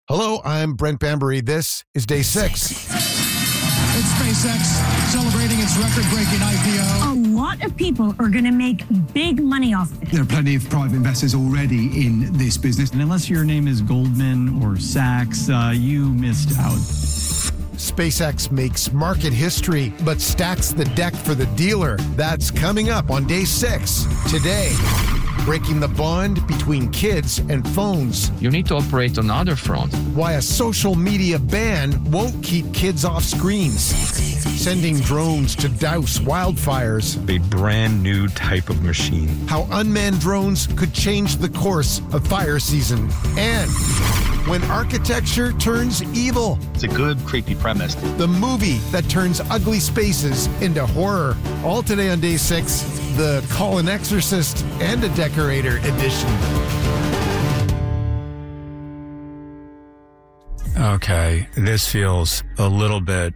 Hello, I'm Brent Bambury. This is day 6. It's SpaceX celebrating its record-breaking IPO. A lot of people are going to make big money off of it. There are plenty of private investors already in this business. And unless your name is Goldman or Sachs, you missed out. SpaceX makes market history, but stacks the deck for the dealer. That's coming up on day 6. Today, breaking the bond between kids and phones. You need to operate on other front. Why a social media ban won't keep kids off screens. Sending drones to douse wildfires. A brand new type of machine. How unmanned drones could change the course of fire season. And when architecture turns evil. It's a good, creepy premise. The movie that turns ugly spaces into horror. All today on day 6, the Call an Exorcist and a Decorator edition. Okay, this feels a little bit,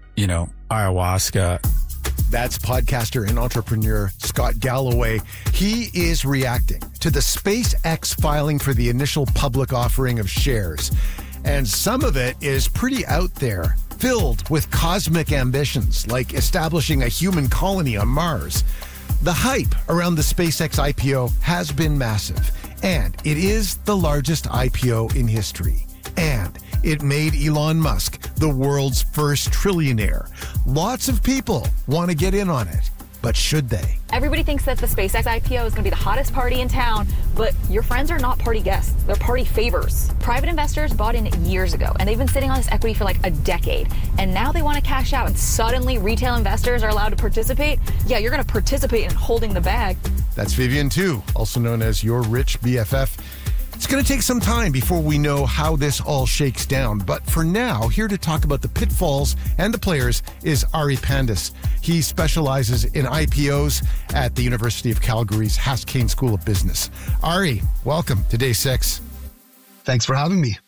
ayahuasca. That's podcaster and entrepreneur Scott Galloway. He is reacting to the SpaceX filing for the initial public offering of shares. And some of it is pretty out there, filled with cosmic ambitions, like establishing a human colony on Mars. The hype around the SpaceX IPO has been massive, and it is the largest IPO in history. And it made Elon Musk the world's first trillionaire. Lots of people want to get in on it, but should they? Everybody thinks that the SpaceX IPO is going to be the hottest party in town, but your friends are not party guests. They're party favors. Private investors bought in years ago, and they've been sitting on this equity for like a decade. And now they want to cash out, and suddenly retail investors are allowed to participate. Yeah, you're going to participate in holding the bag. That's Vivian Tu, also known as your rich BFF. It's going to take some time before we know how this all shakes down. But for now, here to talk about the pitfalls and the players is Ari Pandus. He specializes in IPOs at the University of Calgary's Haskayne School of Business. Ari, welcome to day 6. Thanks for having me.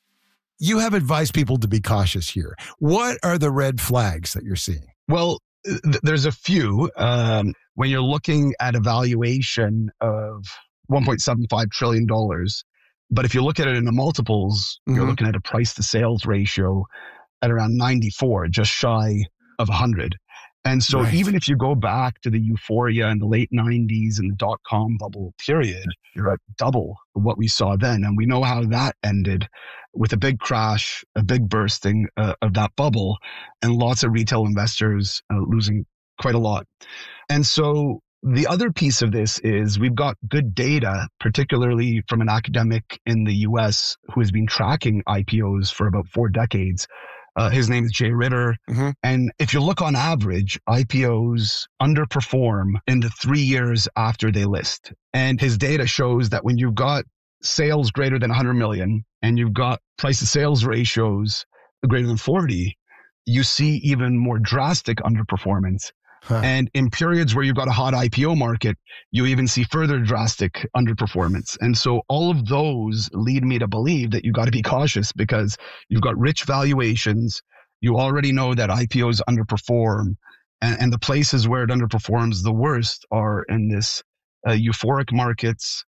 You have advised people to be cautious here. What are the red flags that you're seeing? Well, there's a few. When you're looking at a valuation of $1.75 trillion. But if you look at it in the multiples, you're looking at a price to sales ratio at around 94, just shy of 100. And so even if you go back to the euphoria in the late 90s and the dot-com bubble period, you're at double what we saw then. And we know how that ended with a big crash, a big bursting of that bubble, and lots of retail investors losing quite a lot. And so the other piece of this is we've got good data, particularly from an academic in the US who has been tracking IPOs for about 4 decades. His name is Jay Ritter. And if you look on average, IPOs underperform in the 3 years after they list. And his data shows that when you've got sales greater than 100 million and you've got price to sales ratios greater than 40, you see even more drastic underperformance. And in periods where you've got a hot IPO market, you even see further drastic underperformance. And so all of those lead me to believe that you've got to be cautious because you've got rich valuations. You already know that IPOs underperform. And the places where it underperforms the worst are in this euphoric markets